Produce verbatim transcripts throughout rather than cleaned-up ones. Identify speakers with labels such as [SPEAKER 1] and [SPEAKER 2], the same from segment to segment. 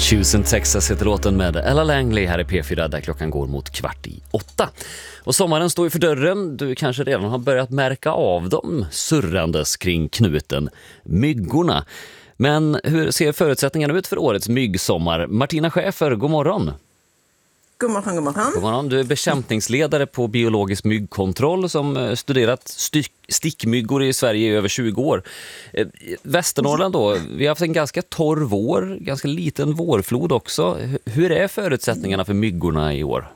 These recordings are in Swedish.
[SPEAKER 1] Houston, Texas heter låten med Ella Langley här i P fyra där klockan går mot kvart i åtta. Och sommaren står ju för dörren. Du kanske redan har börjat märka av dem surrandes kring knuten, myggorna. Men hur ser förutsättningarna ut för årets myggsommar? Martina Schäfer, god morgon.
[SPEAKER 2] God morgon, god morgon.
[SPEAKER 1] God morgon. Du är bekämpningsledare på biologisk myggkontroll som studerat stick, stickmyggor i Sverige i över tjugo år. Västernorrland då, vi har haft en ganska torr vår, ganska liten vårflod också. Hur är förutsättningarna för myggorna i år?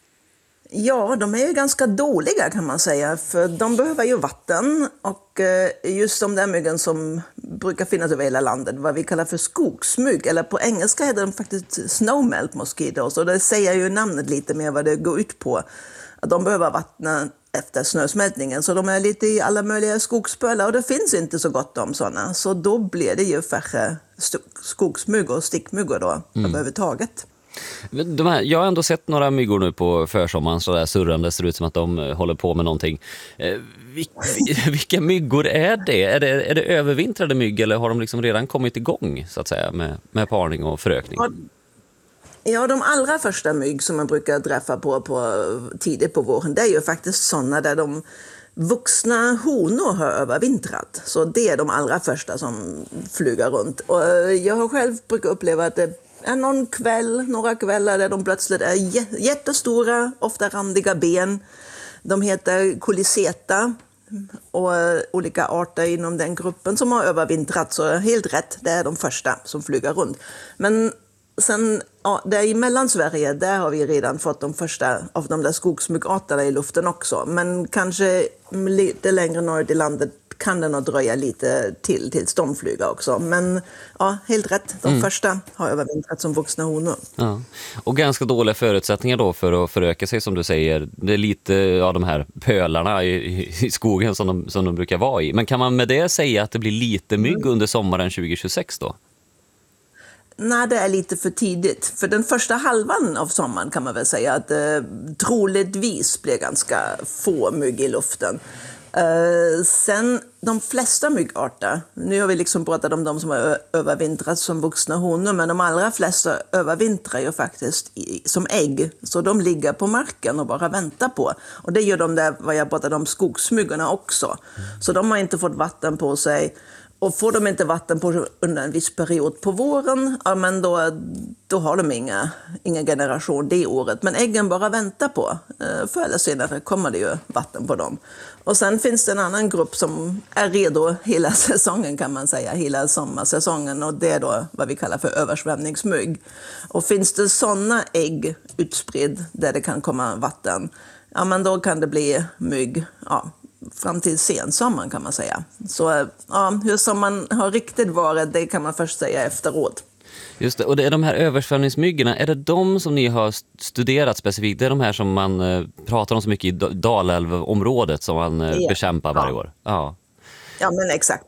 [SPEAKER 2] Ja, de är ju ganska dåliga kan man säga, för de behöver ju vatten och just de där myggen som brukar finnas över hela landet, vad vi kallar för skogsmygg, eller på engelska heter de faktiskt snowmelt mosquitoes, och det säger ju namnet lite mer vad det går ut på, att de behöver vattna efter snösmältningen, så de är lite i alla möjliga skogspölar och det finns inte så gott om sådana, så då blir det ju färre skogsmygg och stickmyggor då mm. överhuvudtaget.
[SPEAKER 1] De här, jag har ändå sett några myggor nu på försommaren så där surrande, ser ut som att de håller på med någonting. Eh, vilka, vilka myggor är det? Är det, är det övervintrade mygg eller har de liksom redan kommit igång så att säga med, med parning och förökning?
[SPEAKER 2] Ja, de allra första mygg som man brukar träffa på, på tidigt på våren, det är ju faktiskt sådana där de vuxna honor har övervintrat. Så det är de allra första som flyger runt. Och jag har själv brukat uppleva att det är någon kväll, några kvällar där de plötsligt är jättestora, ofta randiga ben. De heter Coliceta och olika arter inom den gruppen som har övervintrat, så helt rätt, det är de första som flyger runt. Men sen, ja, där i Mellansverige, där har vi redan fått de första av de där skogsmyggarterna i luften också. Men kanske lite längre norrut i landet kan det nog dröja lite till tills de flyger också. Men ja, helt rätt. De mm. första har övervintrat som vuxna honor.
[SPEAKER 1] Ja. Och ganska dåliga förutsättningar då för att föröka sig som du säger. Det är lite ja, de här pölarna i, i skogen som de, som de brukar vara i. Men kan man med det säga att det blir lite mygg mm. under sommaren tjugo tjugosex då?
[SPEAKER 2] Nej, det är lite för tidigt. För den första halvan av sommaren kan man väl säga att det troligtvis blir ganska få mygg i luften. Uh, sen de flesta myggarter, nu har vi liksom pratat om de som har övervintrat som vuxna honor, men de allra flesta övervintrar ju faktiskt i, som ägg, så de ligger på marken och bara väntar på. Och det gör de där, vad jag pratade om, skogsmyggorna också. Så de har inte fått vatten på sig. Och får de inte vatten på under en viss period på våren, ja, men då, då har de inga, ingen generation det året. Men äggen bara väntar på. Förr eller senare kommer det ju vatten på dem. Och sen finns det en annan grupp som är redo hela säsongen kan man säga. Hela sommarsäsongen, och det är då vad vi kallar för översvämningsmygg. Och finns det sådana ägg utspridd där det kan komma vatten, ja men då kan det bli mygg, ja, fram till sensommaren kan man säga. Så ja, hur sommaren har riktigt varit, det kan man först säga efteråt.
[SPEAKER 1] Just det, och det är de här översvämningsmyggorna, är det de som ni har studerat specifikt? Det är de här som man eh, pratar om så mycket i Dalälvområdet som man eh, ja. bekämpar varje
[SPEAKER 2] ja.
[SPEAKER 1] år? Ja.
[SPEAKER 2] Ja, men exakt.